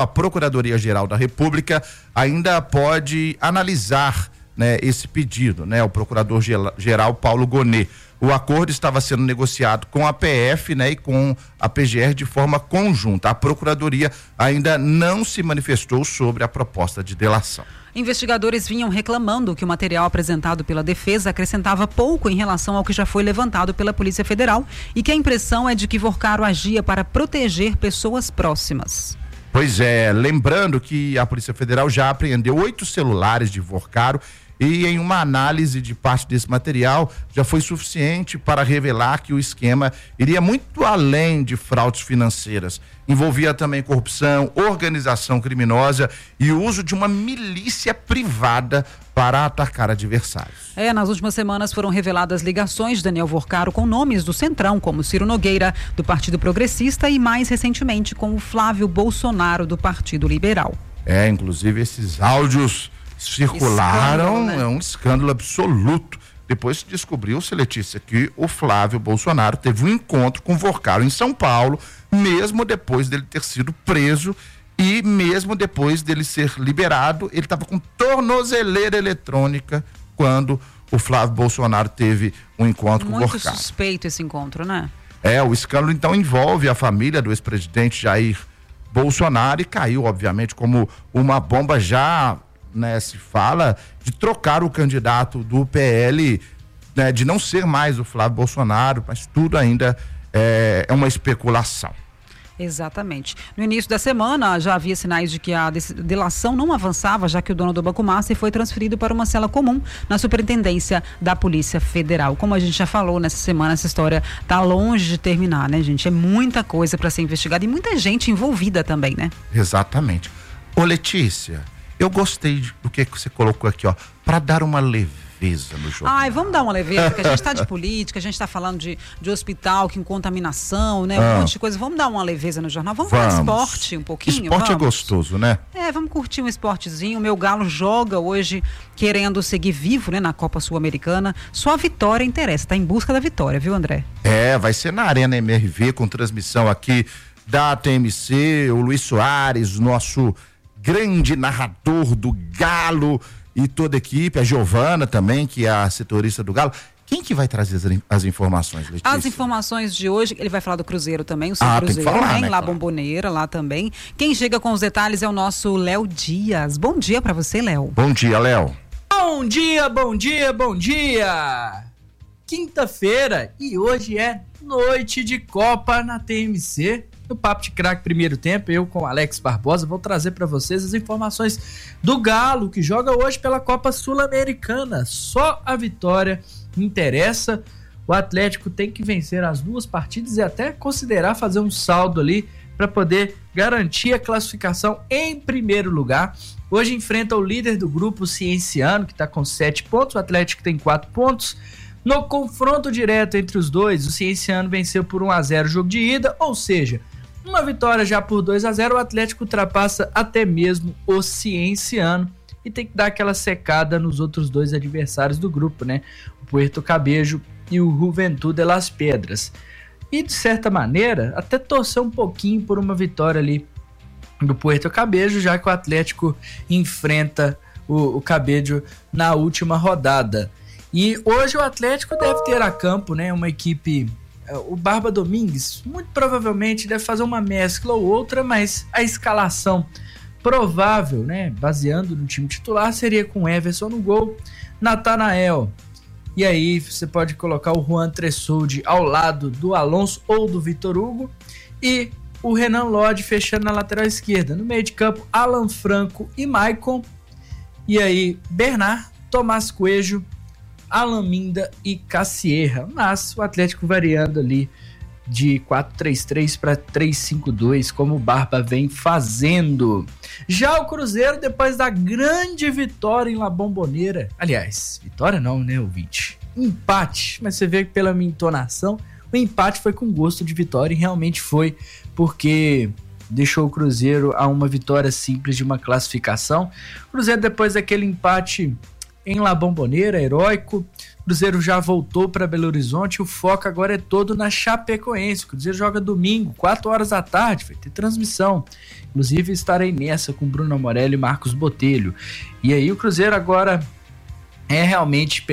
a Procuradoria-Geral da República ainda pode analisar, né, esse pedido, né? O Procurador-Geral Paulo Gonet. O acordo estava sendo negociado com a PF, né, e com a PGR de forma conjunta. A Procuradoria ainda não se manifestou sobre a proposta de delação. Investigadores vinham reclamando que o material apresentado pela defesa acrescentava pouco em relação ao que já foi levantado pela Polícia Federal e que a impressão é de que Vorcaro agia para proteger pessoas próximas. Pois é, lembrando que a Polícia Federal já apreendeu 8 celulares de Vorcaro e em uma análise de parte desse material já foi suficiente para revelar que o esquema iria muito além de fraudes financeiras. Envolvia também corrupção, organização criminosa e o uso de uma milícia privada para atacar adversários. Nas últimas semanas foram reveladas ligações de Daniel Vorcaro com nomes do Centrão, como Ciro Nogueira, do Partido Progressista, e mais recentemente com o Flávio Bolsonaro, do Partido Liberal. Inclusive esses áudios circularam, escândalo, né? É um escândalo absoluto. Depois descobriu-se, Letícia, que o Flávio Bolsonaro teve um encontro com o Vorcaro em São Paulo, mesmo depois dele ter sido preso e mesmo depois dele ser liberado. Ele estava com tornozeleira eletrônica quando o Flávio Bolsonaro teve um encontro com o Vorcaro. Muito suspeito esse encontro, né? O escândalo então envolve a família do ex-presidente Jair Bolsonaro e caiu, obviamente, como uma bomba já... Né, se fala de trocar o candidato do PL, né, de não ser mais o Flávio Bolsonaro, mas tudo ainda é uma especulação. Exatamente. No início da semana já havia sinais de que a delação não avançava, já que o dono do Banco Master foi transferido para uma cela comum na Superintendência da Polícia Federal. Como a gente já falou nessa semana, essa história está longe de terminar, né, gente? É muita coisa para ser investigada e muita gente envolvida também, né? Exatamente. Ô, Letícia, eu gostei do que você colocou aqui, ó, para dar uma leveza no jornal. Vamos dar uma leveza, porque a gente está de política, a gente está falando de hospital, com contaminação, né? Um monte de coisa. Vamos dar uma leveza no jornal. Vamos falar esporte um pouquinho? Esporte é gostoso, né? Vamos curtir um esportezinho. O meu Galo joga hoje querendo seguir vivo, né, na Copa Sul-Americana. Só a vitória interessa, tá em busca da vitória, viu, André? Vai ser na Arena MRV, com transmissão aqui da TMC, o Luiz Soares, nosso grande narrador do Galo e toda a equipe, a Giovana também, que é a setorista do Galo. Quem que vai trazer as informações, Letícia? As informações de hoje, ele vai falar do Cruzeiro também, o seu Cruzeiro, tem que falar, né? Lá Bomboneira, lá também. Quem chega com os detalhes é o nosso Léo Dias. Bom dia pra você, Léo. Bom dia, Léo. Bom dia, bom dia, bom dia. Quinta-feira e hoje é noite de Copa na TMC. No Papo de Craque Primeiro Tempo, eu com Alex Barbosa vou trazer para vocês as informações do Galo, que joga hoje pela Copa Sul-Americana. Só a vitória interessa. O Atlético tem que vencer as 2 partidas e até considerar fazer um saldo ali para poder garantir a classificação em primeiro lugar. Hoje enfrenta o líder do grupo, o Cienciano, que está com 7 pontos, o Atlético tem 4 pontos. No confronto direto entre os dois, o Cienciano venceu por 1-0 o jogo de ida, ou seja, uma vitória já por 2-0, o Atlético ultrapassa até mesmo o Cienciano e tem que dar aquela secada nos outros 2 adversários do grupo, né? O Puerto Cabejo e o Juventud de Las Pedras. E de certa maneira, até torcer um pouquinho por uma vitória ali do Puerto Cabejo, já que o Atlético enfrenta o Cabejo na última rodada. E hoje o Atlético deve ter a campo, né, uma equipe... O Barba Domingues muito provavelmente deve fazer uma mescla ou outra, mas a escalação provável, né, baseando no time titular, seria com Everson no gol, Natanael, e aí você pode colocar o Juan Tressoldi ao lado do Alonso ou do Vitor Hugo, e o Renan Lodge fechando na lateral esquerda. No meio de campo, Alan Franco e Maicon, e aí Bernard, Tomás Coelho, Alan Minda e Cassierra, mas o Atlético variando ali de 4-3-3 para 3-5-2, como o Barba vem fazendo. Já o Cruzeiro, depois da grande vitória em La Bombonera, aliás, vitória não, né, ouvinte? Empate, mas você vê que pela minha entonação, o empate foi com gosto de vitória e realmente foi, porque deixou o Cruzeiro a uma vitória simples de uma classificação. O Cruzeiro, depois daquele empate em La Bombonera, heróico, O Cruzeiro já voltou para Belo Horizonte, o foco agora é todo na Chapecoense. O Cruzeiro joga domingo, 4 horas da tarde, vai ter transmissão. Inclusive estarei nessa com Bruno Morelli e Marcos Botelho. E aí o Cruzeiro agora é realmente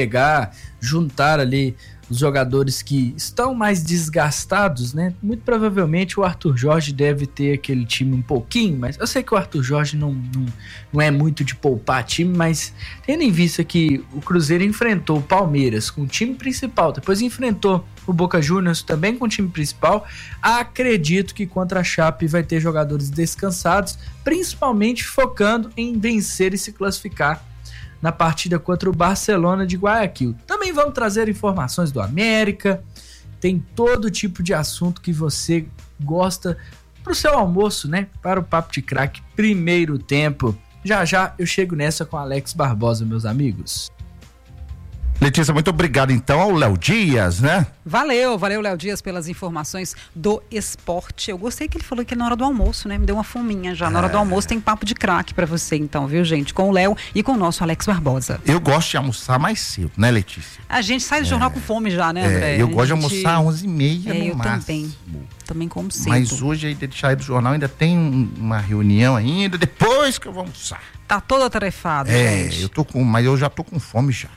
juntar ali os jogadores que estão mais desgastados, né? Muito provavelmente o Arthur Jorge deve ter aquele time um pouquinho, mas eu sei que o Arthur Jorge não é muito de poupar time, mas tendo em vista que o Cruzeiro enfrentou o Palmeiras com o time principal, depois enfrentou o Boca Juniors também com o time principal, acredito que contra a Chape vai ter jogadores descansados, principalmente focando em vencer e se classificar na partida contra o Barcelona de Guayaquil. Também vamos trazer informações do América, tem todo tipo de assunto que você gosta para o seu almoço, né? Para o Papo de Craque primeiro tempo. Já já eu chego nessa com Alex Barbosa, meus amigos. Letícia, muito obrigado então ao Léo Dias, né? Valeu Léo Dias pelas informações do esporte. Eu gostei que ele falou que é na hora do almoço, né? Me deu uma fominha já. Na hora do almoço tem Papo de Craque pra você então, viu, gente? Com o Léo e com o nosso Alex Barbosa. Eu gosto de almoçar mais cedo, né, Letícia? A gente sai do jornal com fome já, né, André? Eu gosto de almoçar às 11h30 no máximo. Também como cedo. Mas hoje, ainda de sair do jornal, ainda tem uma reunião ainda, depois que eu vou almoçar. Tá toda atarefada, gente. Mas eu já tô com fome já.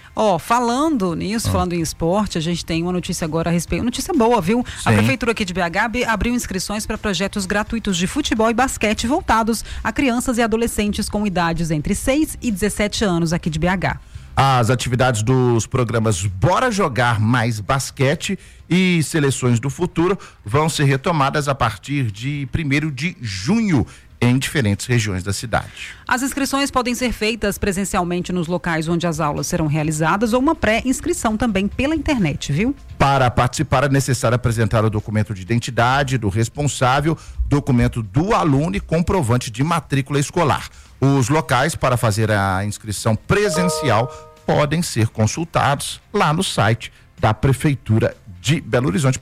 Falando nisso, falando em esporte, a gente tem uma notícia agora a respeito, notícia boa, viu? Sim. A Prefeitura aqui de BH abriu inscrições para projetos gratuitos de futebol e basquete voltados a crianças e adolescentes com idades entre 6 e 17 anos aqui de BH. As atividades dos programas Bora Jogar Mais Basquete e Seleções do Futuro vão ser retomadas a partir de 1º de junho em diferentes regiões da cidade. As inscrições podem ser feitas presencialmente nos locais onde as aulas serão realizadas ou uma pré-inscrição também pela internet, viu? Para participar é necessário apresentar o documento de identidade do responsável, documento do aluno e comprovante de matrícula escolar. Os locais para fazer a inscrição presencial podem ser consultados lá no site da Prefeitura de Belo Horizonte,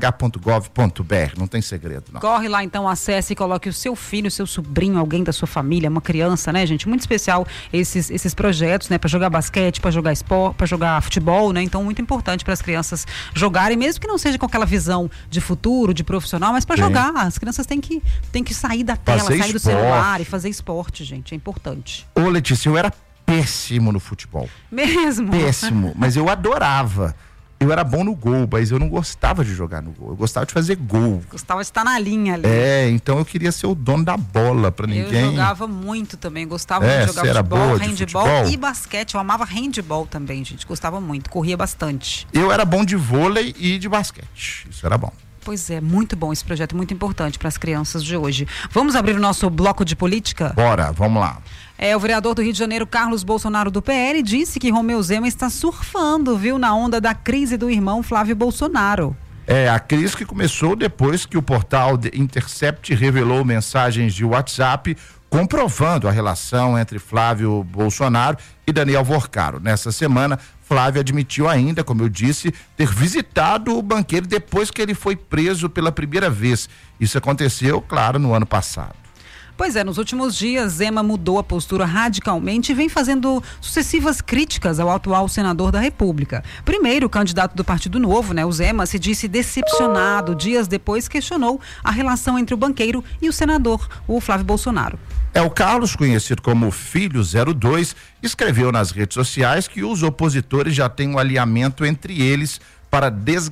pbh.gov.br, não tem segredo, não. Corre lá então, acesse e coloque o seu filho, o seu sobrinho, alguém da sua família, uma criança, né, gente? Muito especial esses projetos, né, para jogar basquete, para jogar esporte, para jogar futebol, né? Então muito importante para as crianças jogarem, mesmo que não seja com aquela visão de futuro, de profissional, mas para jogar. As crianças têm que sair da tela, sair do celular e fazer esporte, gente, é importante. Ô, Letícia, eu era péssimo no futebol. Mesmo? Péssimo, mas eu adorava. Eu era bom no gol, mas eu não gostava de jogar no gol. Eu gostava de fazer gol. Gostava de estar na linha ali. Então eu queria ser o dono da bola pra ninguém. Eu jogava muito também, gostava muito de jogar futebol, handball e basquete. Eu amava handball também, gente. Gostava muito, corria bastante. Eu era bom de vôlei e de basquete. Isso era bom. Pois é, muito bom esse projeto, muito importante para as crianças de hoje. Vamos abrir o nosso bloco de política? Bora, vamos lá. O vereador do Rio de Janeiro, Carlos Bolsonaro, do PL, disse que Romeu Zema está surfando, viu, na onda da crise do irmão Flávio Bolsonaro. A crise que começou depois que o portal The Intercept revelou mensagens de WhatsApp comprovando a relação entre Flávio Bolsonaro e Daniel Vorcaro. Nessa semana, Flávio admitiu ainda, como eu disse, ter visitado o banqueiro depois que ele foi preso pela primeira vez. Isso aconteceu, claro, no ano passado. Pois é, nos últimos dias, Zema mudou a postura radicalmente e vem fazendo sucessivas críticas ao atual senador da República. Primeiro, o candidato do Partido Novo, né, o Zema, se disse decepcionado. Dias depois, questionou a relação entre o banqueiro e o senador, o Flávio Bolsonaro. O Carlos, conhecido como Filho 02, escreveu nas redes sociais que os opositores já têm um alinhamento entre eles para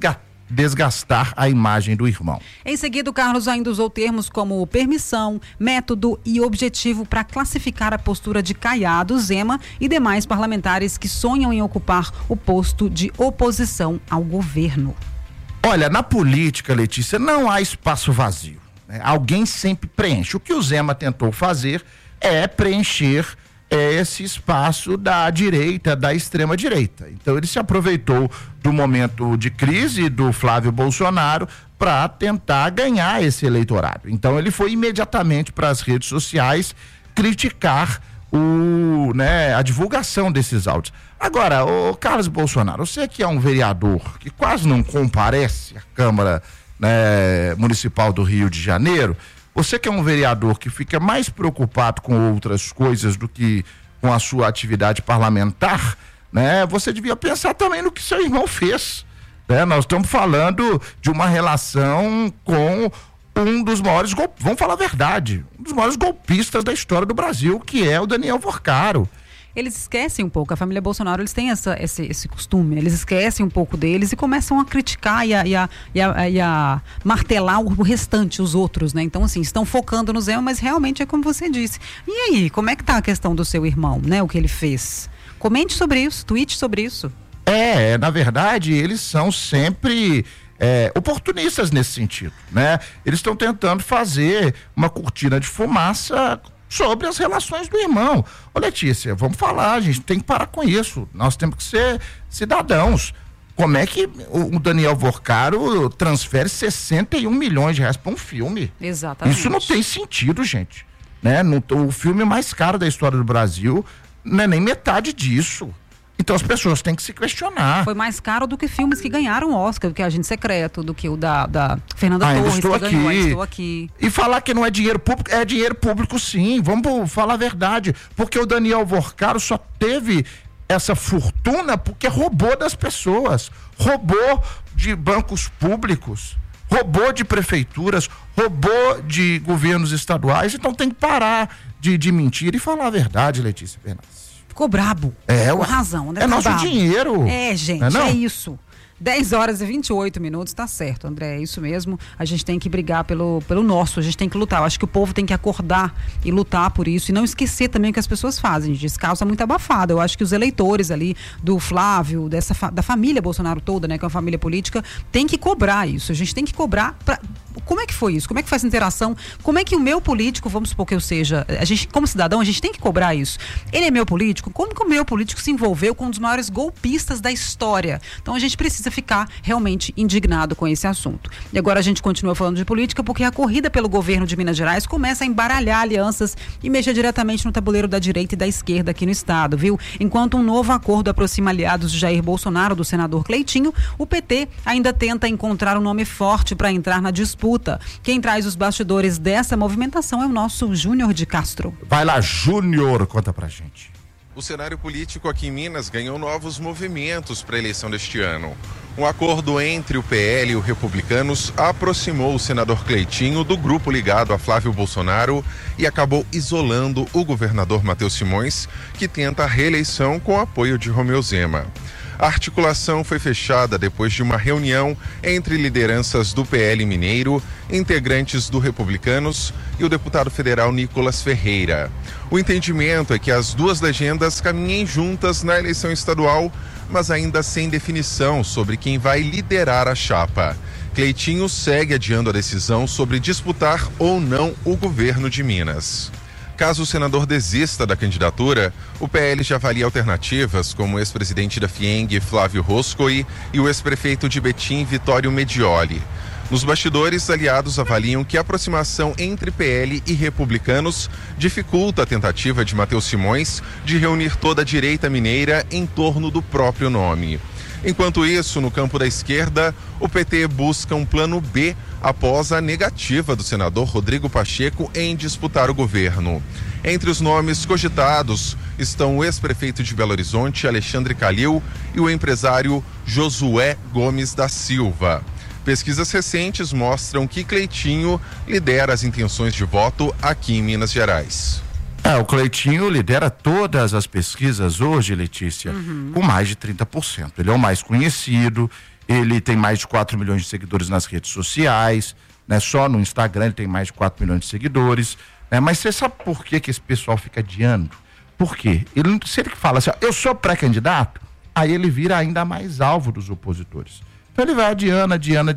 desgastar a imagem do irmão. Em seguida, o Carlos ainda usou termos como permissão, método e objetivo para classificar a postura de Caiado, Zema e demais parlamentares que sonham em ocupar o posto de oposição ao governo. Olha, na política, Letícia, não há espaço vazio. Alguém sempre preenche. O que o Zema tentou fazer é preencher esse espaço da direita, da extrema direita. Então ele se aproveitou do momento de crise do Flávio Bolsonaro para tentar ganhar esse eleitorado. Então ele foi imediatamente para as redes sociais criticar a divulgação desses áudios. Agora, o Carlos Bolsonaro, você que é um vereador que quase não comparece à Câmara Municipal do Rio de Janeiro, você que é um vereador que fica mais preocupado com outras coisas do que com a sua atividade parlamentar, né? Você devia pensar também no que seu irmão fez, né? Nós estamos falando de uma relação com um dos maiores, vamos falar a verdade, um dos maiores golpistas da história do Brasil, que é o Daniel Vorcaro. Eles esquecem um pouco, a família Bolsonaro, eles têm esse costume, eles esquecem um pouco deles e começam a criticar e a martelar o restante, os outros, né? Então, assim, estão focando no Zema, mas realmente é como você disse. E aí, como é que tá a questão do seu irmão, né? O que ele fez? Comente sobre isso, tweete sobre isso. Na verdade, eles são sempre oportunistas nesse sentido, né? Eles estão tentando fazer uma cortina de fumaça sobre as relações do irmão. Ô Letícia, vamos falar, a gente tem que parar com isso. Nós temos que ser cidadãos. Como é que o Daniel Vorcaro transfere 61 milhões de reais para um filme? Exatamente. Isso não tem sentido, gente. Né? O filme mais caro da história do Brasil não é nem metade disso. Então as pessoas têm que se questionar. Foi mais caro do que filmes que ganharam o Oscar, do que Agente Secreto, do que o da Fernanda Torres, estou que aqui. ganhou, Estou Aqui. E falar que não é dinheiro público, é dinheiro público sim, vamos falar a verdade, porque o Daniel Vorcaro só teve essa fortuna porque roubou das pessoas, roubou de bancos públicos, roubou de prefeituras, roubou de governos estaduais, então tem que parar de mentir e falar a verdade, Letícia Bernardes. Ficou brabo. Com razão. É nosso brabo. Dinheiro. Gente, é isso. 10 horas e 28 minutos, tá certo, André, é isso mesmo. A gente tem que brigar pelo nosso, a gente tem que lutar. Eu acho que o povo tem que acordar e lutar por isso e não esquecer também o que as pessoas fazem. Esse caso é muito abafado. Eu acho que os eleitores ali do Flávio, da família Bolsonaro toda, né, que é uma família política, tem que cobrar isso. A gente tem que cobrar como é que foi isso? Como é que foi essa interação? Como é que o meu político, vamos supor que eu seja, a gente, como cidadão, a gente tem que cobrar isso. Ele é meu político? Como que o meu político se envolveu com um dos maiores golpistas da história? Então a gente precisa ficar realmente indignado com esse assunto. E agora a gente continua falando de política porque a corrida pelo governo de Minas Gerais começa a embaralhar alianças e mexer diretamente no tabuleiro da direita e da esquerda aqui no estado, viu? Enquanto um novo acordo aproxima aliados de Jair Bolsonaro do senador Cleitinho, o PT ainda tenta encontrar um nome forte para entrar na disputa. Quem traz os bastidores dessa movimentação é o nosso Júnior de Castro. Vai lá, Júnior, conta pra gente. O cenário político aqui em Minas ganhou novos movimentos para a eleição deste ano. Um acordo entre o PL e os Republicanos aproximou o senador Cleitinho do grupo ligado a Flávio Bolsonaro e acabou isolando o governador Matheus Simões, que tenta a reeleição com o apoio de Romeu Zema. A articulação foi fechada depois de uma reunião entre lideranças do PL Mineiro, integrantes do Republicanos e o deputado federal Nicolas Ferreira. O entendimento é que as duas legendas caminhem juntas na eleição estadual, mas ainda sem definição sobre quem vai liderar a chapa. Cleitinho segue adiando a decisão sobre disputar ou não o governo de Minas. Caso o senador desista da candidatura, o PL já avalia alternativas como o ex-presidente da FIENG, Flávio Roscoe, e o ex-prefeito de Betim, Vitório Medioli. Nos bastidores, aliados avaliam que a aproximação entre PL e Republicanos dificulta a tentativa de Matheus Simões de reunir toda a direita mineira em torno do próprio nome. Enquanto isso, no campo da esquerda, o PT busca um plano B após a negativa do senador Rodrigo Pacheco em disputar o governo. Entre os nomes cogitados estão o ex-prefeito de Belo Horizonte, Alexandre Calil, e o empresário Josué Gomes da Silva. Pesquisas recentes mostram que Cleitinho lidera as intenções de voto aqui em Minas Gerais. O Cleitinho lidera todas as pesquisas hoje, Letícia, com mais de 30%. Ele é o mais conhecido, ele tem mais de 4 milhões de seguidores nas redes sociais, né? Só no Instagram ele tem mais de 4 milhões de seguidores, né? Mas você sabe por que esse pessoal fica adiando? Por quê? Se ele fala assim, eu sou pré-candidato, aí ele vira ainda mais alvo dos opositores. Então ele vai adiando,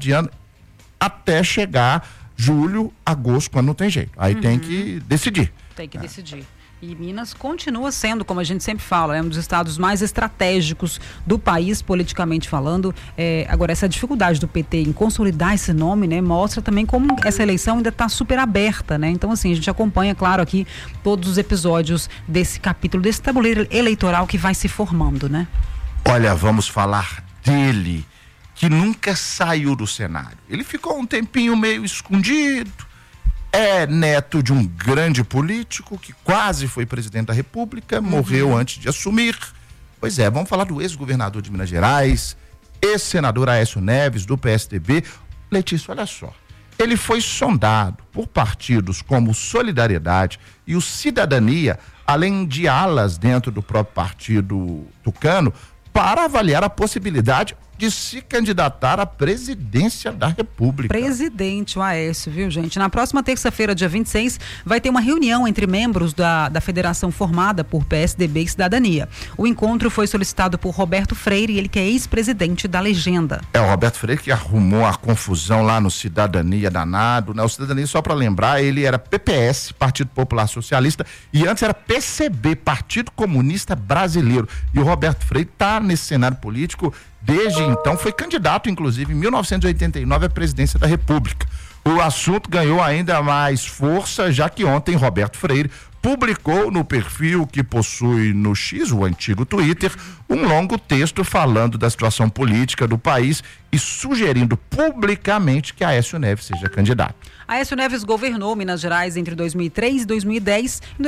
até chegar julho, agosto, quando não tem jeito. Aí tem que decidir. Tem que decidir. E Minas continua sendo, como a gente sempre fala, um dos estados mais estratégicos do país, politicamente falando. Agora, essa dificuldade do PT em consolidar esse nome, né, mostra também como essa eleição ainda está super aberta, né? Então, assim, a gente acompanha, claro, aqui todos os episódios desse capítulo, desse tabuleiro eleitoral que vai se formando, né? Olha, vamos falar dele, que nunca saiu do cenário. Ele ficou um tempinho meio escondido. É neto de um grande político que quase foi presidente da República, morreu antes de assumir, Pois é, vamos falar do ex-governador de Minas Gerais, ex-senador Aécio Neves, do PSDB. Letícia, olha só, ele foi sondado por partidos como Solidariedade e o Cidadania, além de alas dentro do próprio partido tucano, para avaliar a possibilidade de se candidatar à presidência da República. Presidente, o Aécio, viu, gente? Na próxima terça-feira, dia 26, vai ter uma reunião entre membros da federação formada por PSDB e Cidadania. O encontro foi solicitado por Roberto Freire, ele que é ex-presidente da Legenda. É o Roberto Freire que arrumou a confusão lá no Cidadania danado, né? O Cidadania, só para lembrar, ele era PPS, Partido Popular Socialista, e antes era PCB, Partido Comunista Brasileiro. E o Roberto Freire está nesse cenário político desde então, foi candidato, inclusive, em 1989 à presidência da República. O assunto ganhou ainda mais força, já que ontem Roberto Freire publicou no perfil que possui no X, o antigo Twitter, um longo texto falando da situação política do país e sugerindo publicamente que Aécio Neves seja candidato. Aécio Neves governou Minas Gerais entre 2003 e 2010. Em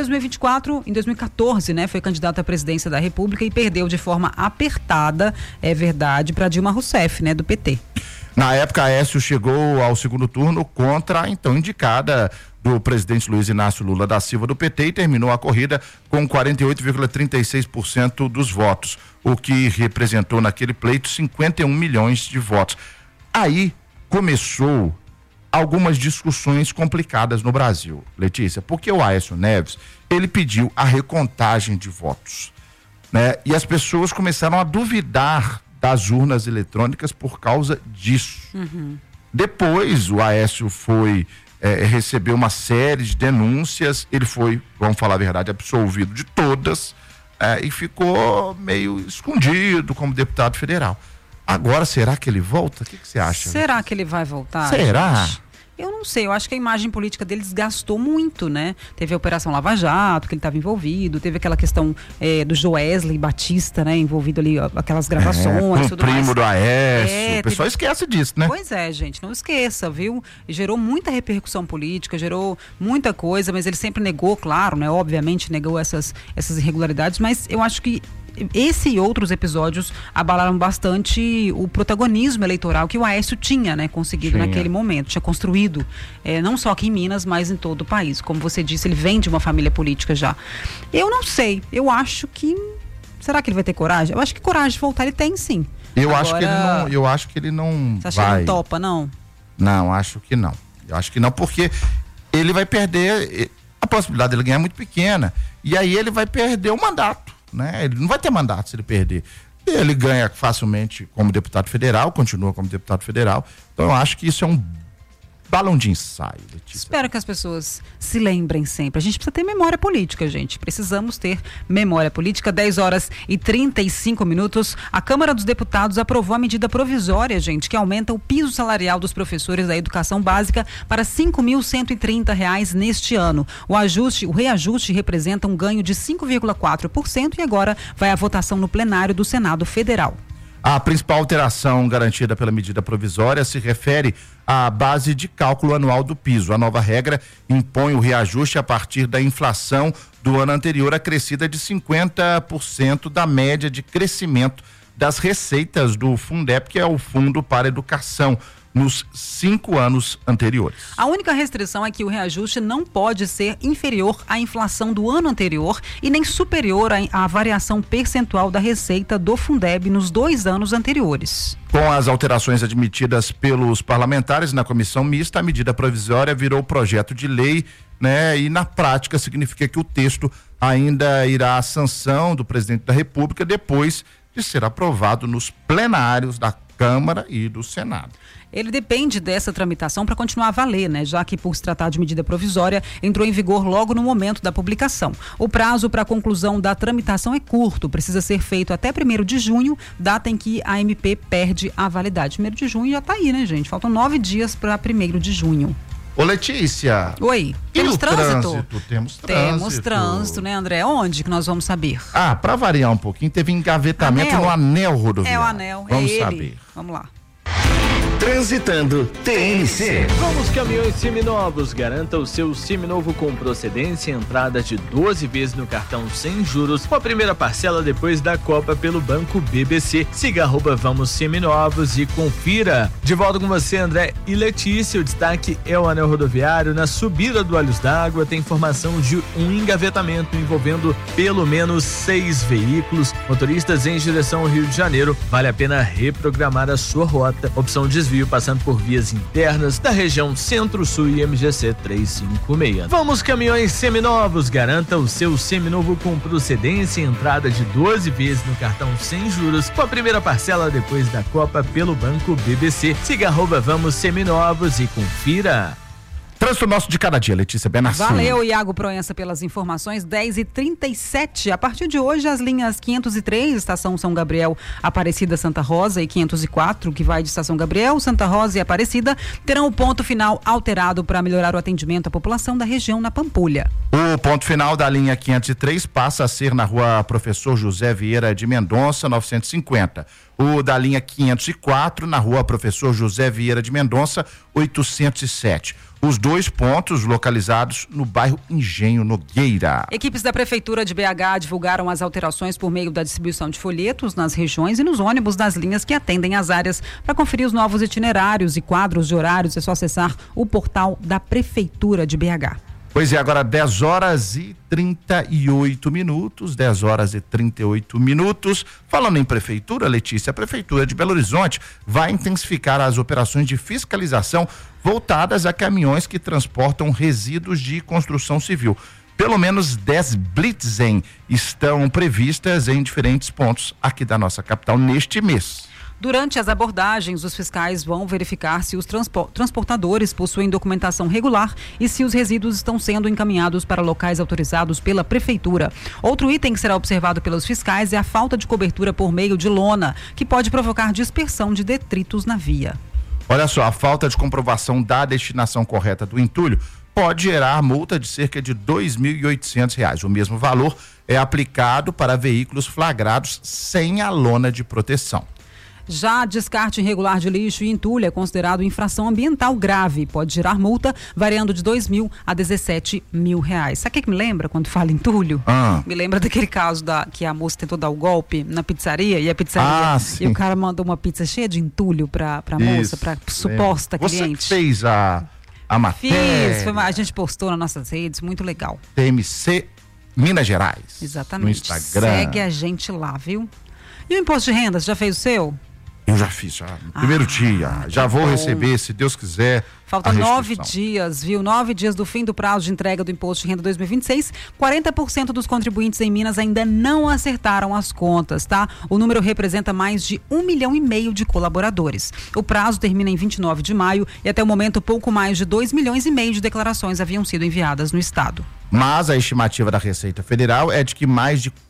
2014, né, foi candidato à presidência da República e perdeu de forma apertada, é verdade, para Dilma Rousseff, né, do PT. Na época, Aécio chegou ao segundo turno contra a então indicada do presidente Luiz Inácio Lula da Silva do PT e terminou a corrida com 48,36% dos votos, o que representou naquele pleito 51 milhões de votos. Aí começou algumas discussões complicadas no Brasil, Letícia, porque o Aécio Neves, ele pediu a recontagem de votos, né? E as pessoas começaram a duvidar das urnas eletrônicas por causa disso. Depois o Aécio recebeu uma série de denúncias, ele foi, vamos falar a verdade, absolvido de todas, e ficou meio escondido como deputado federal. Agora, será que ele volta? O que você acha? Será que ele vai voltar? Será? Gente? Eu não sei, eu acho que a imagem política dele desgastou muito, né? Teve a Operação Lava Jato, que ele estava envolvido, teve aquela questão do Joesley Batista, né? Envolvido ali, aquelas gravações, com tudo o primo mais. do Aécio, o pessoal esquece disso, né? Pois é, gente, não esqueça, viu? Gerou muita repercussão política, gerou muita coisa, mas ele sempre negou, claro, né? Obviamente negou essas irregularidades, mas eu acho que esse e outros episódios abalaram bastante o protagonismo eleitoral que o Aécio tinha, né, conseguido naquele momento, tinha construído, não só aqui em Minas, mas em todo o país. Como você disse, ele vem de uma família política já. Eu não sei, eu acho que... Será que ele vai ter coragem? Eu acho que coragem de voltar ele tem, sim. Eu acho que ele não Você acha que ele não topa, não? Não, acho que não. Eu acho que não, porque ele vai perder, a possibilidade dele ganhar é muito pequena, e aí ele vai perder o mandato, né? Ele não vai ter mandato se ele perder. Ele ganha facilmente como deputado federal, continua como deputado federal. Então eu acho que isso é um balão de ensaio, Letícia. Espero que as pessoas se lembrem sempre. A gente precisa ter memória política, gente. Precisamos ter memória política. 10h35. A Câmara dos Deputados aprovou a medida provisória, gente, que aumenta o piso salarial dos professores da educação básica para R$ 5.130 neste ano. O reajuste representa um ganho de 5,4% e agora vai à votação no plenário do Senado Federal. A principal alteração garantida pela medida provisória se refere à base de cálculo anual do piso. A nova regra impõe o reajuste a partir da inflação do ano anterior, acrescida de 50% da média de crescimento das receitas do Fundeb, que é o Fundo para a Educação, nos 5 anos anteriores. A única restrição é que o reajuste não pode ser inferior à inflação do ano anterior e nem superior à variação percentual da receita do Fundeb nos 2 anos anteriores. Com as alterações admitidas pelos parlamentares na comissão mista, a medida provisória virou projeto de lei, né? E na prática significa que o texto ainda irá à sanção do presidente da República depois de ser aprovado nos plenários da Câmara e do Senado. Ele depende dessa tramitação para continuar a valer, né? Já que, por se tratar de medida provisória, entrou em vigor logo no momento da publicação. O prazo para a conclusão da tramitação é curto, precisa ser feito até 1º de junho, data em que a MP perde a validade. 1º de junho já está aí, né, gente? Faltam 9 dias para 1º de junho. Ô, Letícia. Oi. Temos trânsito? Temos trânsito, né, André? Onde que nós vamos saber? Para variar um pouquinho, teve engavetamento no anel rodoviário. É o anel, vamos ele. saber. Vamos lá. Transitando TMC. Vamos caminhões seminovos, garanta o seu seminovo com procedência, entrada de 12 vezes no cartão sem juros, com a primeira parcela depois da Copa pelo Banco BBC. Siga @Vamos Seminovos e confira. De volta com você, André e Letícia. O destaque é o anel rodoviário. Na subida do Olhos d'Água tem informação de um engavetamento envolvendo pelo menos 6 veículos. Motoristas em direção ao Rio de Janeiro, vale a pena reprogramar a sua rota. Opção desvio passando por vias internas da região Centro-Sul e MGC 356. Vamos caminhões seminovos, garanta o seu seminovo com procedência, entrada de 12 vezes no cartão sem juros, com a primeira parcela depois da Copa pelo Banco BBC. Siga @Vamos Seminovos e confira. Trânsito nosso de cada dia, Letícia Benassi. Valeu, Iago Proença, pelas informações. 10h37. A partir de hoje, as linhas 503, Estação São Gabriel, Aparecida, Santa Rosa, e 504, que vai de Estação Gabriel, Santa Rosa e Aparecida, terão o ponto final alterado para melhorar o atendimento à população da região na Pampulha. O ponto final da linha 503 passa a ser na Rua Professor José Vieira de Mendonça, 950. O da linha 504 na Rua Professor José Vieira de Mendonça, 807. Os dois pontos localizados no bairro Engenho Nogueira. Equipes da Prefeitura de BH divulgaram as alterações por meio da distribuição de folhetos nas regiões e nos ônibus das linhas que atendem as áreas. Para conferir os novos itinerários e quadros de horários, é só acessar o portal da Prefeitura de BH. Pois é, agora 10h38, 10h38. Falando em prefeitura, Letícia, a Prefeitura de Belo Horizonte vai intensificar as operações de fiscalização voltadas a caminhões que transportam resíduos de construção civil. Pelo menos 10 blitzen estão previstas em diferentes pontos aqui da nossa capital neste mês. Durante as abordagens, os fiscais vão verificar se os transportadores possuem documentação regular e se os resíduos estão sendo encaminhados para locais autorizados pela Prefeitura. Outro item que será observado pelos fiscais é a falta de cobertura por meio de lona, que pode provocar dispersão de detritos na via. Olha só, a falta de comprovação da destinação correta do entulho pode gerar multa de cerca de R$ 2.800. O mesmo valor é aplicado para veículos flagrados sem a lona de proteção. Já descarte irregular de lixo e entulho é considerado infração ambiental grave. Pode gerar multa variando de R$2.000 a R$17.000. Sabe o que me lembra quando fala entulho? Me lembra daquele caso que a moça tentou dar o golpe na pizzaria e a pizzaria e o cara mandou uma pizza cheia de entulho pra moça, pra suposta cliente. Você fez a matéria? A gente postou nas nossas redes, muito legal. TMC Minas Gerais. Exatamente. No Instagram. Segue a gente lá, viu? E o imposto de renda, você já fez o seu? Eu já fiz, no primeiro dia. Já vou receber, se Deus quiser. Falta 9 dias, viu? 9 dias do fim do prazo de entrega do Imposto de Renda 2026. 40% dos contribuintes em Minas ainda não acertaram as contas, tá? O número representa mais de 1,5 milhão de colaboradores. O prazo termina em 29 de maio e até o momento pouco mais de 2,5 milhões de declarações haviam sido enviadas no estado. Mas a estimativa da Receita Federal é de que mais de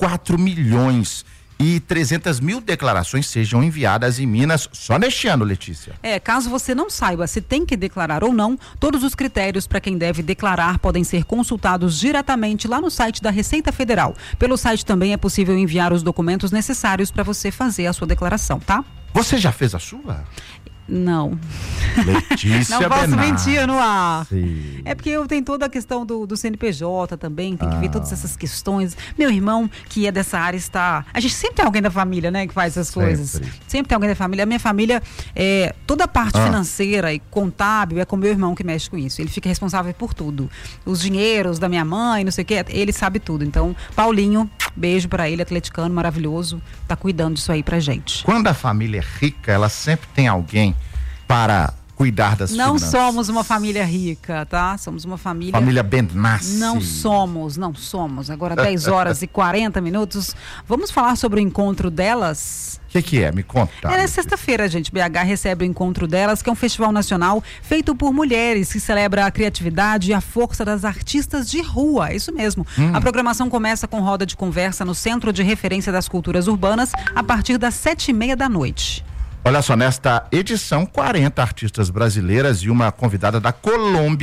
4.300.000 declarações sejam enviadas em Minas só neste ano, Letícia. Caso você não saiba se tem que declarar ou não, todos os critérios para quem deve declarar podem ser consultados diretamente lá no site da Receita Federal. Pelo site também é possível enviar os documentos necessários para você fazer a sua declaração, tá? Você já fez a sua? Não. Letícia Não posso Benassi. mentir no ar. Sim. É porque eu tenho toda a questão do CNPJ também, tem que ver todas essas questões. Meu irmão, que é dessa área, está... A gente sempre tem alguém da família, né, que faz essas coisas. Sempre tem alguém da família. A minha família, toda a parte financeira e contábil é com meu irmão que mexe com isso. Ele fica responsável por tudo. Os dinheiros da minha mãe, não sei o quê, ele sabe tudo. Então, Paulinho, beijo pra ele, atleticano, maravilhoso, tá cuidando disso aí pra gente. Quando a família é rica, ela sempre tem alguém para cuidar das finanças. Não somos uma família rica, tá? Somos uma família... Família Benassi. Não somos. Agora 10h40. Vamos falar sobre o encontro delas? O que é? Me conta. É sexta-feira, gente. BH recebe o Encontro Delas, que é um festival nacional feito por mulheres, que celebra a criatividade e a força das artistas de rua. É isso mesmo. A programação começa com roda de conversa no Centro de Referência das Culturas Urbanas, a partir das 7h30 da noite. Olha só, nesta edição, 40 artistas brasileiras e uma convidada da Colômbia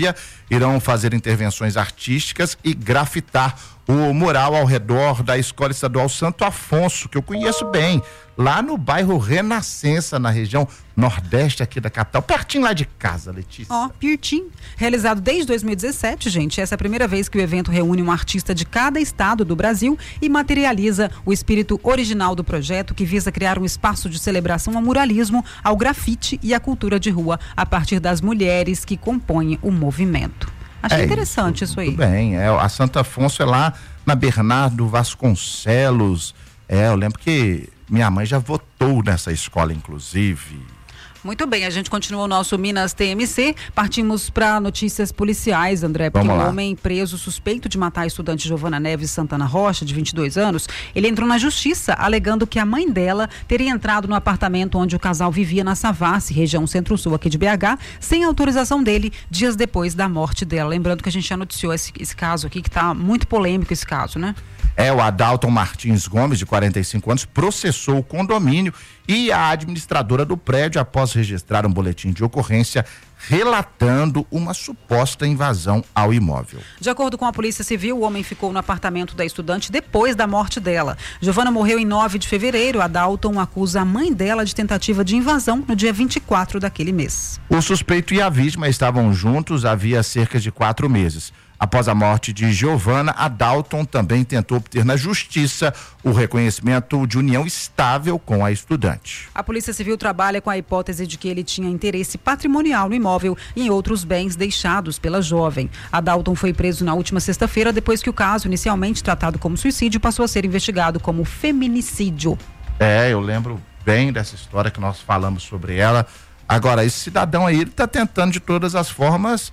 irão fazer intervenções artísticas e grafitar o mural ao redor da Escola Estadual Santo Afonso, que eu conheço bem, lá no bairro Renascença, na região nordeste aqui da capital, pertinho lá de casa, Letícia. Pertinho. Realizado desde 2017, gente, essa é a primeira vez que o evento reúne um artista de cada estado do Brasil e materializa o espírito original do projeto, que visa criar um espaço de celebração ao muralismo, ao grafite e à cultura de rua, a partir das mulheres que compõem o movimento. Achei interessante isso aí. Tudo bem, a Santo Afonso é lá na Bernardo Vasconcelos. Eu lembro que minha mãe já votou nessa escola, inclusive. Muito bem, a gente continua o nosso Minas TMC. Partimos para notícias policiais, André, porque um homem preso suspeito de matar a estudante Giovana Neves Santana Rocha, de 22 anos, ele entrou na justiça alegando que a mãe dela teria entrado no apartamento onde o casal vivia na Savassi, região centro-sul aqui de BH, sem autorização dele, dias depois da morte dela. Lembrando que a gente já noticiou esse caso aqui, que está muito polêmico esse caso, né? O Adalton Martins Gomes, de 45 anos, processou o condomínio e a administradora do prédio após registrar um boletim de ocorrência relatando uma suposta invasão ao imóvel. De acordo com a Polícia Civil, o homem ficou no apartamento da estudante depois da morte dela. Giovana morreu em 9 de fevereiro. Adalton acusa a mãe dela de tentativa de invasão no dia 24 daquele mês. O suspeito e a vítima estavam juntos havia cerca de 4 meses. Após a morte de Giovana, Adalton também tentou obter na justiça o reconhecimento de união estável com a estudante. A Polícia Civil trabalha com a hipótese de que ele tinha interesse patrimonial no imóvel e em outros bens deixados pela jovem. Adalton foi preso na última sexta-feira depois que o caso, inicialmente tratado como suicídio, passou a ser investigado como feminicídio. Eu lembro bem dessa história que nós falamos sobre ela. Agora, esse cidadão aí, ele está tentando de todas as formas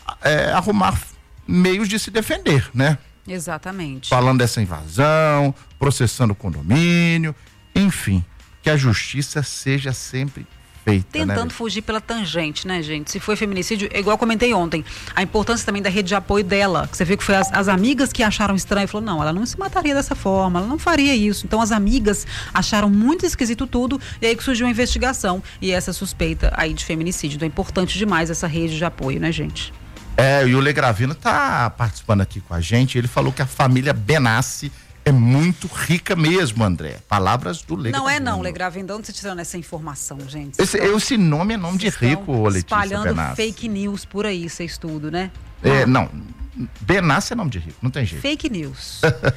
arrumar meios de se defender, né? Exatamente. Falando dessa invasão, processando o condomínio, enfim, que a justiça seja sempre feita, tentando fugir pela tangente, né, gente? Se foi feminicídio, igual eu comentei ontem, a importância também da rede de apoio dela, que você viu que foi as amigas que acharam estranho, falou, não, ela não se mataria dessa forma, ela não faria isso. Então as amigas acharam muito esquisito tudo, e aí que surgiu a investigação e essa suspeita aí de feminicídio. Então é importante demais essa rede de apoio, né, gente? E o Lê Gravino tá participando aqui com a gente. Ele falou que a família Benassi é muito rica mesmo, André. Palavras do Lê Gravino. Não, Lê Gravino. De onde você tirando essa informação, gente? Esse nome é nome de rico, Letícia espalhando Benassi. Fake news por aí, vocês tudo, né? Não. Benassi é nome de rico, não tem jeito. Fake news.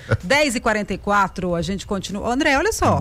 10h44, a gente continua. André, olha só.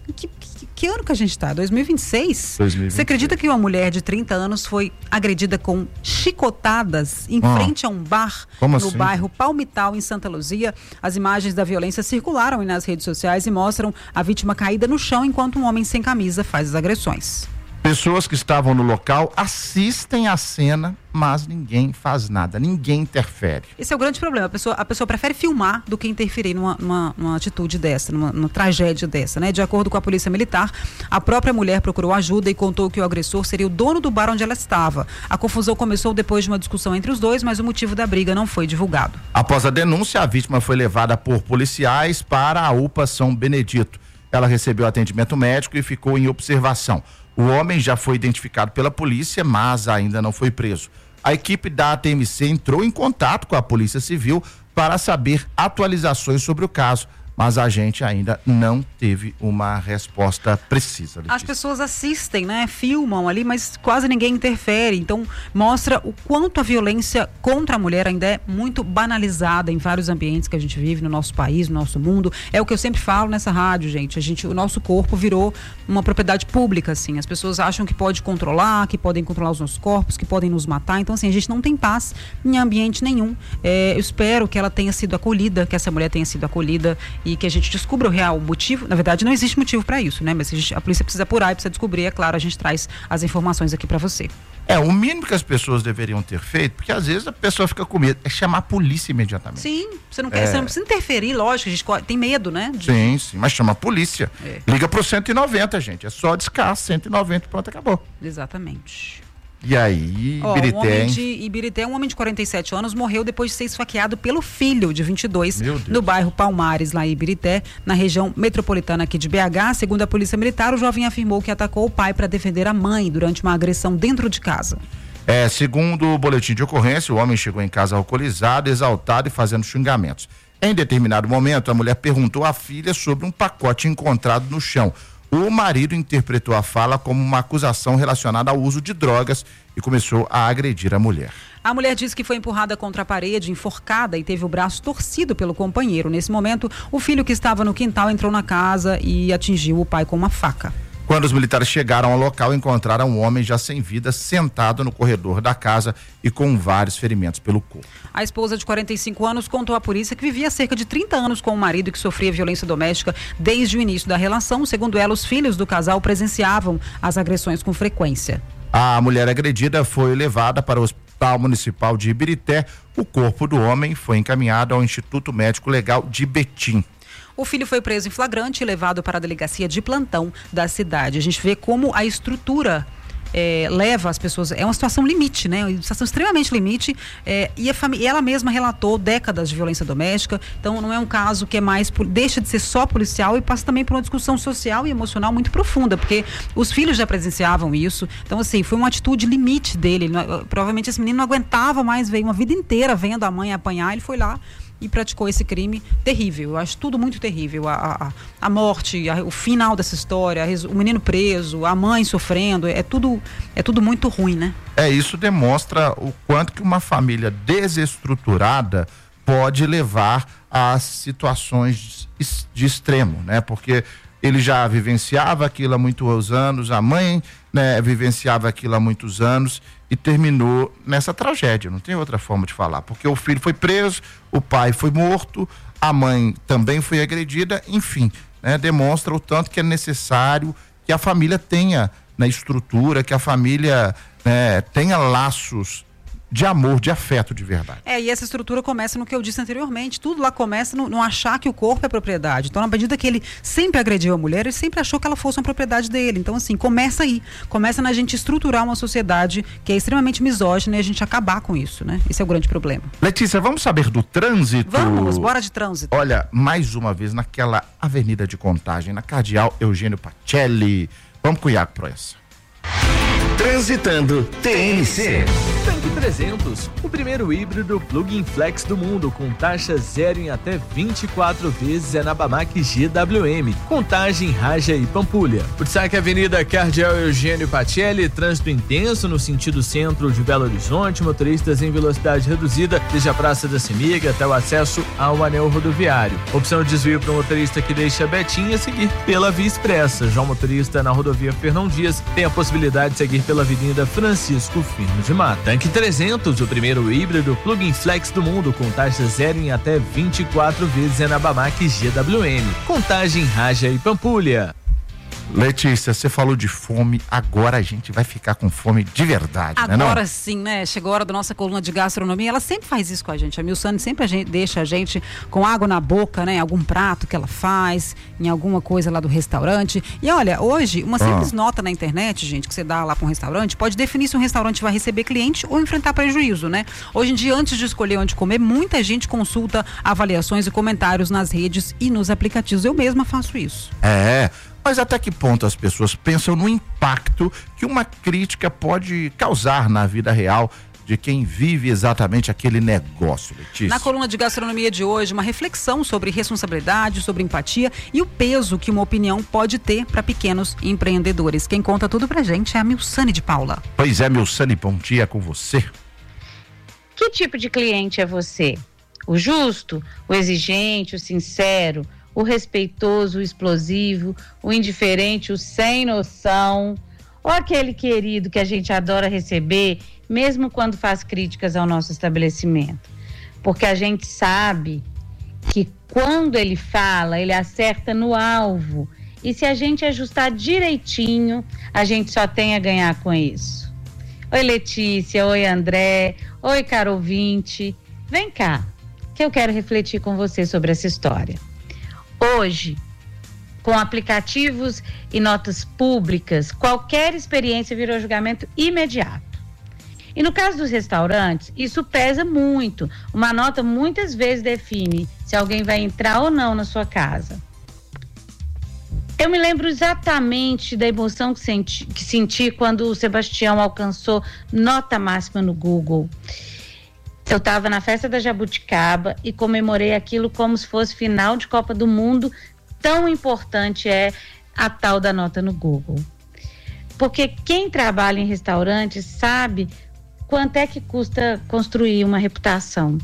Que ano que a gente está? 2026? 2026? Você acredita que uma mulher de 30 anos foi agredida com chicotadas em frente a um bar no bairro Palmital, em Santa Luzia? As imagens da violência circularam nas redes sociais e mostram a vítima caída no chão enquanto um homem sem camisa faz as agressões. Pessoas que estavam no local assistem a cena, mas ninguém faz nada, ninguém interfere. Esse é o grande problema, a pessoa prefere filmar do que interferir numa atitude dessa, numa tragédia dessa, né? De acordo com a Polícia Militar, a própria mulher procurou ajuda e contou que o agressor seria o dono do bar onde ela estava. A confusão começou depois de uma discussão entre os dois, mas o motivo da briga não foi divulgado. Após a denúncia, a vítima foi levada por policiais para a UPA São Benedito. Ela recebeu atendimento médico e ficou em observação. O homem já foi identificado pela polícia, mas ainda não foi preso. A equipe da ATMC entrou em contato com a Polícia Civil para saber atualizações sobre o caso, mas a gente ainda não teve uma resposta precisa. Letícia. As pessoas assistem, né? Filmam ali, mas quase ninguém interfere. Então, mostra o quanto a violência contra a mulher ainda é muito banalizada em vários ambientes que a gente vive no nosso país, no nosso mundo. É o que eu sempre falo nessa rádio, gente. O nosso corpo virou uma propriedade pública, assim. As pessoas acham que pode controlar, que podem controlar os nossos corpos, que podem nos matar. Então, assim, a gente não tem paz em ambiente nenhum. Eu espero que ela tenha sido acolhida, que essa mulher tenha sido acolhida e que a gente descubra o real motivo. Na verdade, não existe motivo para isso, né? Mas a polícia precisa apurar e precisa descobrir, é claro, a gente traz as informações aqui para você. O mínimo que as pessoas deveriam ter feito, porque às vezes a pessoa fica com medo, é chamar a polícia imediatamente. Sim, você não precisa interferir, lógico, a gente tem medo, né? Sim, mas chama a polícia. Liga pro 190, gente, é só discar 190 e pronto, acabou. Exatamente. E aí, Ibirité, um homem de 47 anos, morreu depois de ser esfaqueado pelo filho de 22 no bairro Palmares, lá em Ibirité, na região metropolitana aqui de BH. Segundo a Polícia Militar, o jovem afirmou que atacou o pai para defender a mãe durante uma agressão dentro de casa. Segundo o boletim de ocorrência, o homem chegou em casa alcoolizado, exaltado e fazendo xingamentos. Em determinado momento, a mulher perguntou à filha sobre um pacote encontrado no chão. O marido interpretou a fala como uma acusação relacionada ao uso de drogas e começou a agredir a mulher. A mulher disse que foi empurrada contra a parede, enforcada e teve o braço torcido pelo companheiro. Nesse momento, o filho que estava no quintal entrou na casa e atingiu o pai com uma faca. Quando os militares chegaram ao local, encontraram um homem já sem vida, sentado no corredor da casa e com vários ferimentos pelo corpo. A esposa de 45 anos contou à polícia que vivia há cerca de 30 anos com o marido que sofria violência doméstica desde o início da relação. Segundo ela, os filhos do casal presenciavam as agressões com frequência. A mulher agredida foi levada para o Hospital Municipal de Ibirité. O corpo do homem foi encaminhado ao Instituto Médico Legal de Betim. O filho foi preso em flagrante e levado para a delegacia de plantão da cidade. A gente vê como a estrutura leva as pessoas... É uma situação limite, né? Uma situação extremamente limite. E ela mesma relatou décadas de violência doméstica. Então, não é um caso que deixa de ser só policial e passa também por uma discussão social e emocional muito profunda, porque os filhos já presenciavam isso. Então, assim, foi uma atitude limite dele. Provavelmente esse menino não aguentava mais, veio uma vida inteira vendo a mãe apanhar. Ele foi lá e praticou esse crime terrível. Eu acho tudo muito terrível. A morte, o final dessa história, o menino preso, a mãe sofrendo, é tudo muito ruim, né? Isso demonstra o quanto que uma família desestruturada pode levar a situações de extremo, né? Porque ele já vivenciava aquilo há muitos anos, a mãe, né, vivenciava aquilo há muitos anos e terminou nessa tragédia, não tem outra forma de falar, porque o filho foi preso, o pai foi morto, a mãe também foi agredida, enfim, né, demonstra o tanto que é necessário que a família tenha na estrutura, que a família, né, tenha laços de amor, de afeto de verdade. E essa estrutura começa no que eu disse anteriormente, tudo lá começa no achar que o corpo é propriedade. Então, na medida que ele sempre agrediu a mulher, ele sempre achou que ela fosse uma propriedade dele. Então, assim, começa aí, começa na gente estruturar uma sociedade que é extremamente misógina e a gente acabar com isso, né? Esse é o grande problema. Letícia, vamos saber do trânsito? Vamos, bora de trânsito. Olha, mais uma vez naquela Avenida de Contagem, na Cardeal Eugênio Pacelli. Vamos com o Iago Proença. Transitando TNC. Tanque 300, o primeiro híbrido plug-in flex do mundo, com taxa zero em até 24 vezes, é na Bamac GWM, Contagem, Raja e Pampulha. O destaque é Avenida Cardeal Eugênio Pacelli, trânsito intenso no sentido centro de Belo Horizonte, motoristas em velocidade reduzida desde a Praça da Semiga até o acesso ao anel rodoviário. Opção de desvio para o motorista que deixa Betim seguir pela Via Expressa. Já o motorista na rodovia Fernão Dias tem a possibilidade de seguir pela Avenida Francisco Firmo de Mata. Tanque 300, o primeiro híbrido plug-in flex do mundo, com taxa zero em até 24 vezes, é na Bamac GWM, Contagem, Raja e Pampulha. Letícia, você falou de fome, agora a gente vai ficar com fome de verdade, né? Agora sim, né? Chegou a hora da nossa coluna de gastronomia, ela sempre faz isso com a gente. A Milsane sempre deixa a gente com água na boca, né? Em algum prato que ela faz, em alguma coisa lá do restaurante. E olha, hoje, uma simples nota na internet, gente, que você dá lá para um restaurante, pode definir se um restaurante vai receber cliente ou enfrentar prejuízo, né? Hoje em dia, antes de escolher onde comer, muita gente consulta avaliações e comentários nas redes e nos aplicativos. Eu mesma faço isso. Mas até que ponto as pessoas pensam no impacto que uma crítica pode causar na vida real de quem vive exatamente aquele negócio, Letícia? Na coluna de gastronomia de hoje, uma reflexão sobre responsabilidade, sobre empatia e o peso que uma opinião pode ter para pequenos empreendedores. Quem conta tudo pra gente é a Milsane de Paula. Pois é, Milsane, bom dia com você. Que tipo de cliente é você? O justo, o exigente, o sincero, o respeitoso, o explosivo, o indiferente, o sem noção, ou aquele querido que a gente adora receber, mesmo quando faz críticas ao nosso estabelecimento? Porque a gente sabe que quando ele fala, ele acerta no alvo. E se a gente ajustar direitinho, a gente só tem a ganhar com isso. Oi, Letícia, oi, André, oi, caro ouvinte. Vem cá, que eu quero refletir com você sobre essa história. Hoje, com aplicativos e notas públicas, qualquer experiência virou julgamento imediato. E no caso dos restaurantes, isso pesa muito. Uma nota muitas vezes define se alguém vai entrar ou não na sua casa. Eu me lembro exatamente da emoção que senti quando o Sebastião alcançou nota máxima no Google. Eu estava na festa da Jabuticaba e comemorei aquilo como se fosse final de Copa do Mundo. Tão importante é a tal da nota no Google. Porque quem trabalha em restaurante sabe quanto é que custa construir uma reputação.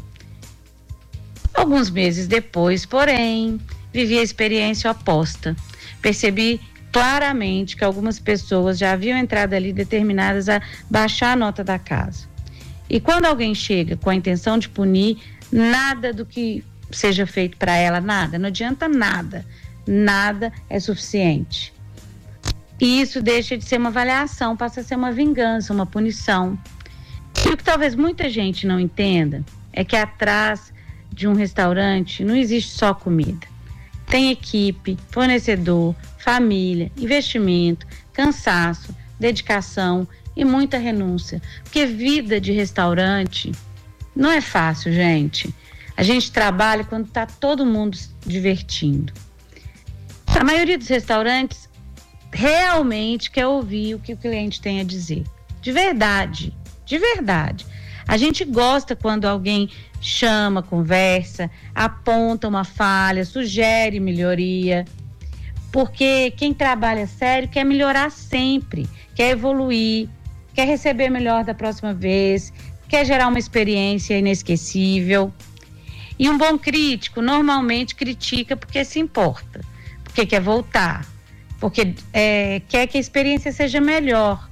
Alguns meses depois, porém, vivi a experiência oposta. Percebi claramente que algumas pessoas já haviam entrado ali determinadas a baixar a nota da casa. E quando alguém chega com a intenção de punir, nada do que seja feito para ela, nada, não adianta nada. Nada é suficiente. E isso deixa de ser uma avaliação, passa a ser uma vingança, uma punição. E o que talvez muita gente não entenda é que atrás de um restaurante não existe só comida. Tem equipe, fornecedor, família, investimento, cansaço, dedicação e muita renúncia. Porque vida de restaurante não é fácil, gente. A gente trabalha quando está todo mundo se divertindo. A maioria dos restaurantes realmente quer ouvir o que o cliente tem a dizer. De verdade, de verdade. A gente gosta quando alguém chama, conversa, aponta uma falha, sugere melhoria. Porque quem trabalha sério quer melhorar sempre, quer evoluir, quer receber melhor da próxima vez, quer gerar uma experiência inesquecível. E um bom crítico normalmente critica porque se importa, porque quer voltar, porque quer que a experiência seja melhor.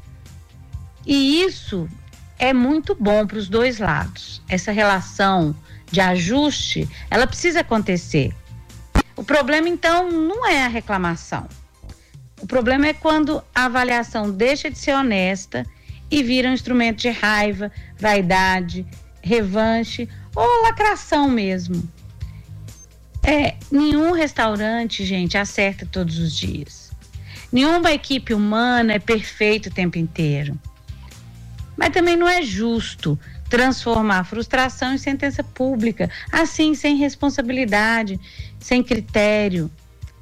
E isso é muito bom para os dois lados. Essa relação de ajuste, ela precisa acontecer. O problema, então, não é a reclamação. O problema é quando a avaliação deixa de ser honesta e vira um instrumento de raiva, vaidade, revanche ou lacração mesmo. Nenhum restaurante, gente, acerta todos os dias. Nenhuma equipe humana é perfeita o tempo inteiro. Mas também não é justo transformar a frustração em sentença pública, assim, sem responsabilidade, sem critério.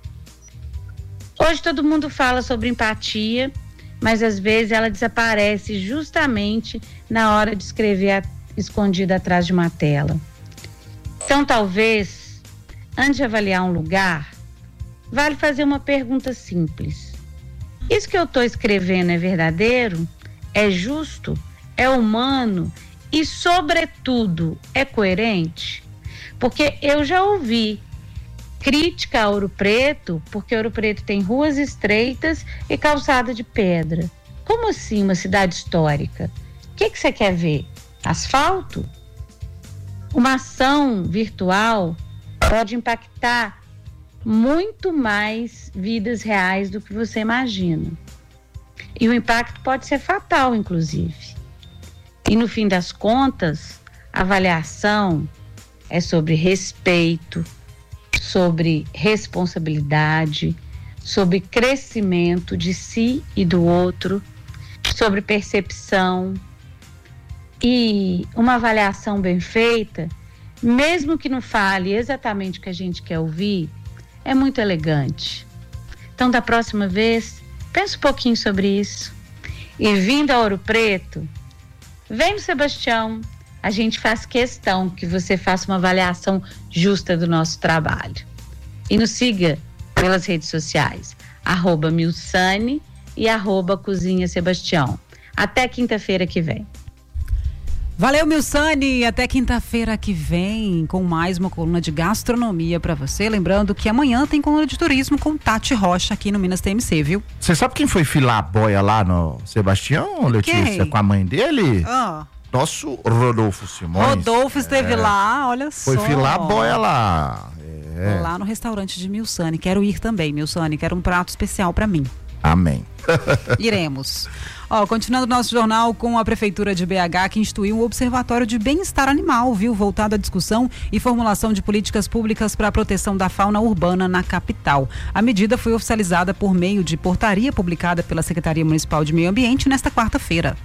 Hoje todo mundo fala sobre empatia, mas às vezes ela desaparece justamente na hora de escrever escondida atrás de uma tela. Então, talvez, antes de avaliar um lugar, vale fazer uma pergunta simples. Isso que eu estou escrevendo é verdadeiro? É justo? É humano? E, sobretudo, é coerente? Porque eu já ouvi crítica a Ouro Preto, porque Ouro Preto tem ruas estreitas e calçada de pedra. Como assim uma cidade histórica? O que você quer ver? Asfalto? Uma ação virtual pode impactar muito mais vidas reais do que você imagina. E o impacto pode ser fatal, inclusive. E no fim das contas, a avaliação é sobre respeito, sobre responsabilidade, sobre crescimento de si e do outro, sobre percepção. E uma avaliação bem feita, mesmo que não fale exatamente o que a gente quer ouvir, é muito elegante. Então, da próxima vez, pense um pouquinho sobre isso. E vindo a Ouro Preto, vem no Sebastião, a gente faz questão que você faça uma avaliação justa do nosso trabalho. E nos siga pelas redes sociais, @Milsane e @Cozinha Sebastião. Até quinta-feira que vem. Valeu, Milsane, até quinta-feira que vem com mais uma coluna de gastronomia para você. Lembrando que amanhã tem coluna de turismo com Tati Rocha aqui no Minas TMC, viu? Você sabe quem foi filar a boia lá no Sebastião, Letícia? Quem? Com a mãe dele? Ah. Nosso Rodolfo Simões. Rodolfo esteve lá, olha só. Foi filar a boia lá. Lá no restaurante de Milsane. Quero ir também, Milsane. Quero um prato especial para mim. Amém. Iremos. Continuando o nosso jornal com a Prefeitura de BH, que instituiu um observatório de bem-estar animal, viu? Voltado à discussão e formulação de políticas públicas para a proteção da fauna urbana na capital. A medida foi oficializada por meio de portaria publicada pela Secretaria Municipal de Meio Ambiente nesta quarta-feira.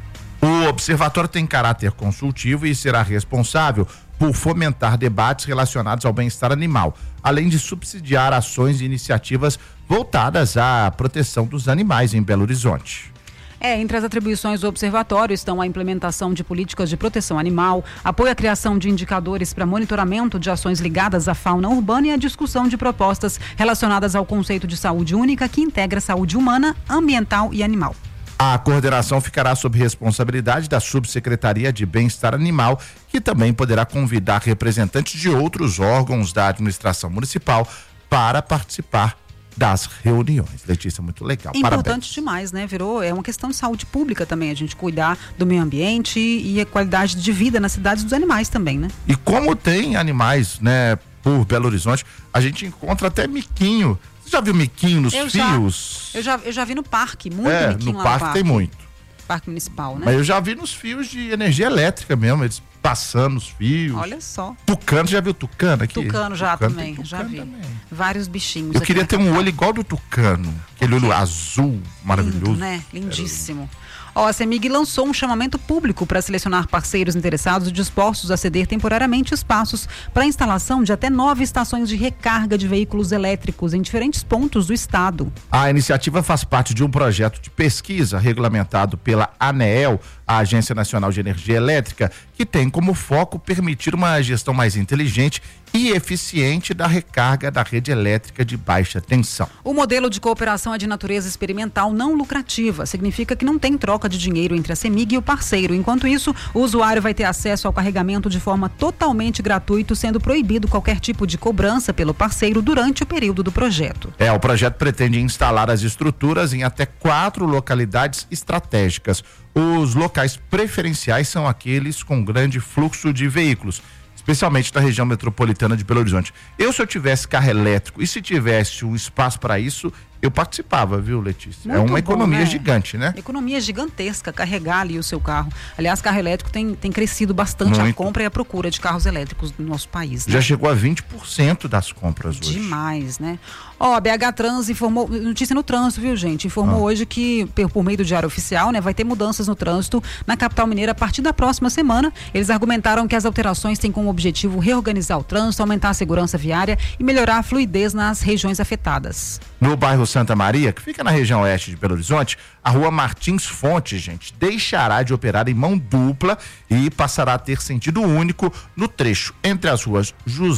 O observatório tem caráter consultivo e será responsável por fomentar debates relacionados ao bem-estar animal, além de subsidiar ações e iniciativas voltadas à proteção dos animais em Belo Horizonte. Entre as atribuições do observatório estão a implementação de políticas de proteção animal, apoio à criação de indicadores para monitoramento de ações ligadas à fauna urbana e a discussão de propostas relacionadas ao conceito de saúde única que integra saúde humana, ambiental e animal. A coordenação ficará sob responsabilidade da Subsecretaria de Bem-Estar Animal, que também poderá convidar representantes de outros órgãos da administração municipal para participar das reuniões. Letícia, muito legal. Importante Parabéns. demais, né? É uma questão de saúde pública também, a gente cuidar do meio ambiente e a qualidade de vida nas cidades dos animais também, né? E como tem animais, né, por Belo Horizonte, a gente encontra até miquinho. Você já viu miquinho nos fios? Eu já vi no parque, muito miquinho no lá parque tem muito. Parque municipal, né? Mas eu já vi nos fios de energia elétrica mesmo, eles passando os fios. Olha só. Tucano, já viu tucano aqui? Tucano já também, já vi. Também. Vários bichinhos. Eu queria ter um olho igual do tucano, aquele olho azul, maravilhoso. Lindo, né? Lindíssimo. A CEMIG lançou um chamamento público para selecionar parceiros interessados e dispostos a ceder temporariamente espaços para a instalação de até 9 estações de recarga de veículos elétricos em diferentes pontos do estado. A iniciativa faz parte de um projeto de pesquisa regulamentado pela ANEEL, a Agência Nacional de Energia Elétrica, que tem como foco permitir uma gestão mais inteligente e eficiente da recarga da rede elétrica de baixa tensão. O modelo de cooperação é de natureza experimental não lucrativa. Significa que não tem troca de dinheiro entre a CEMIG e o parceiro. Enquanto isso, o usuário vai ter acesso ao carregamento de forma totalmente gratuita, sendo proibido qualquer tipo de cobrança pelo parceiro durante o período do projeto. O projeto pretende instalar as estruturas em até 4 localidades estratégicas. Os locais preferenciais são aqueles com grande fluxo de veículos, especialmente da região metropolitana de Belo Horizonte. Se eu tivesse carro elétrico e se tivesse um espaço para isso, eu participava, viu, Letícia? Muito uma economia bom, né? gigante, né? Economia gigantesca, carregar ali o seu carro. Aliás, carro elétrico tem crescido bastante a compra e a procura de carros elétricos no nosso país. Né? Já chegou a 20% das compras hoje. Demais, né? A BH Trans informou, notícia no trânsito, viu, gente? Informou hoje que, por meio do Diário Oficial, né, vai ter mudanças no trânsito na capital mineira a partir da próxima semana. Eles argumentaram que as alterações têm como objetivo reorganizar o trânsito, aumentar a segurança viária e melhorar a fluidez nas regiões afetadas. No bairro Santa Maria, que fica na região oeste de Belo Horizonte, a rua Martins Fontes, gente, deixará de operar em mão dupla e passará a ter sentido único no trecho entre as ruas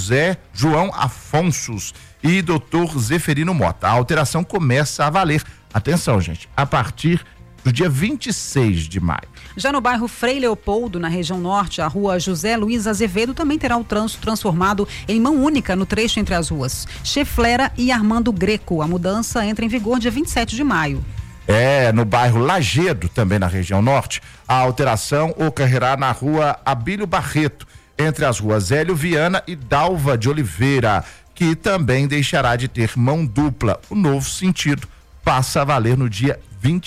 João Afonsos e Dr. Zeferino Mota. A alteração começa a valer, atenção, gente, a partir do dia 26 de maio. Já no bairro Frei Leopoldo, na região norte, a rua José Luiz Azevedo também terá o trânsito transformado em mão única no trecho entre as ruas Cheflera e Armando Greco. A mudança entra em vigor dia 27 de maio. No bairro Lagedo, também na região norte, a alteração ocorrerá na rua Abílio Barreto, entre as ruas Hélio Viana e Dalva de Oliveira, que também deixará de ter mão dupla. O novo sentido passa a valer no dia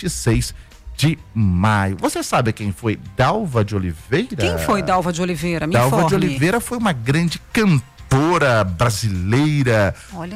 26 de maio. Você sabe quem foi Dalva de Oliveira? Quem foi Dalva de Oliveira? Me Dalva informe. de Oliveira foi uma grande cantora brasileira. Olha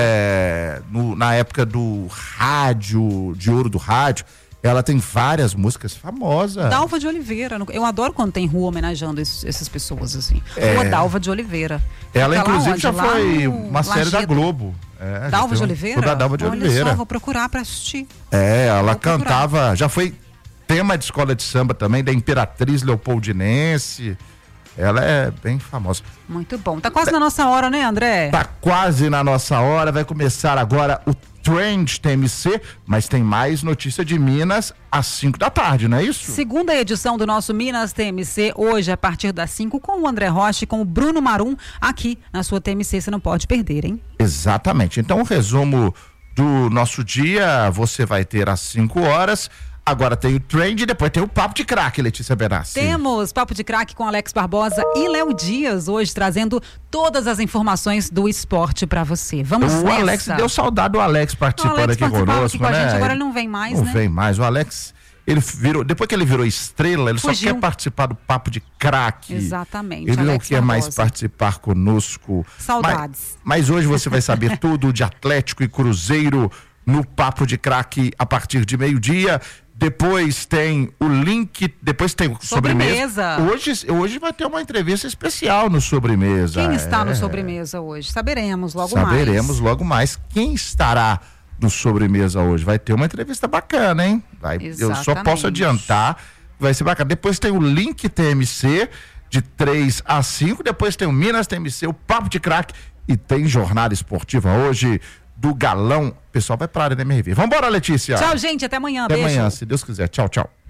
só. Na época do rádio, de ouro do rádio. Ela tem várias músicas famosas. Dalva de Oliveira. Eu adoro quando tem rua homenageando essas pessoas, assim. Rua Dalva de Oliveira. Ela, Fica inclusive, lá já foi uma série da Lagedo. Globo. Dalva de Oliveira? Da Dalva de Oliveira. Olha só, vou procurar pra assistir. Ela cantava, já foi tema de escola de samba também, da Imperatriz Leopoldinense. Ela é bem famosa. Muito bom. Tá quase na nossa hora, né, André? Tá quase na nossa hora. Vai começar agora o Trend TMC, mas tem mais notícia de Minas às 5 da tarde, não é isso? Segunda edição do nosso Minas TMC, hoje a partir das 5, com o André Rocha e com o Bruno Marum, aqui na sua TMC, você não pode perder, hein? Exatamente. Então, o resumo do nosso dia, você vai ter às 5 horas. Agora tem o Trend e depois tem o Papo de Craque, Letícia Benassi. Temos Papo de Craque com Alex Barbosa e Léo Dias, hoje trazendo todas as informações do esporte pra você. Vamos nessa. O Alex, deu saudade do Alex participando aqui conosco, com a né? gente, agora ele não vem mais, não né? Não vem mais. O Alex, ele virou, depois que ele virou estrela, ele fugiu. Só quer participar do Papo de Craque. Exatamente. Ele Alex não quer Barbosa. mais participar conosco. Saudades. Mas hoje você vai saber tudo de Atlético e Cruzeiro no Papo de Craque a partir de meio-dia. Depois tem o link, depois tem o sobremesa. Sobremesa. Hoje vai ter uma entrevista especial no Sobremesa. Quem está no Sobremesa hoje? Saberemos logo mais. Quem estará no Sobremesa hoje? Vai ter uma entrevista bacana, hein? Eu só posso adiantar, vai ser bacana. Depois tem o Link TMC, de 3 a 5. Depois tem o Minas TMC, o Papo de Craque. E tem jornada esportiva hoje do Galão. O pessoal vai para a Arena MRV. Vambora, Letícia. Tchau, gente. Até amanhã. Até Beijo. amanhã, se Deus quiser. Tchau, tchau.